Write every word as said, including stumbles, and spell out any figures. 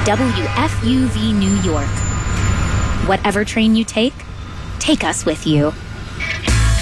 W F U V New York. Whatever train you take, take us with you.